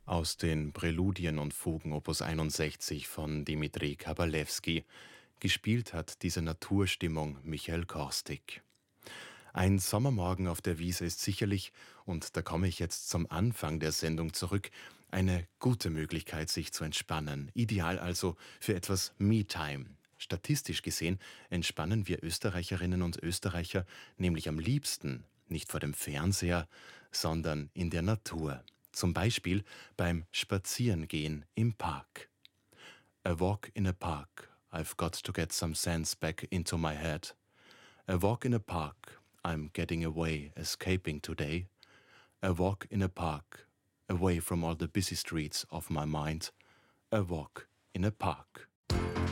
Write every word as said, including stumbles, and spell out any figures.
Aus den Präludien und Fugen Opus einundsechzig von Dimitri Kabalewski. Gespielt hat diese Naturstimmung Michael Korstig. Ein Sommermorgen auf der Wiese ist sicherlich, und da komme ich jetzt zum Anfang der Sendung zurück, eine gute Möglichkeit, sich zu entspannen. Ideal also für etwas Me-Time. Statistisch gesehen entspannen wir Österreicherinnen und Österreicher nämlich am liebsten nicht vor dem Fernseher, sondern in der Natur. Zum Beispiel beim Spazierengehen im Park. A walk in a park. I've got to get some sense back into my head. A walk in a park. I'm getting away, escaping today. A walk in a park. Away from all the busy streets of my mind. A walk in a park.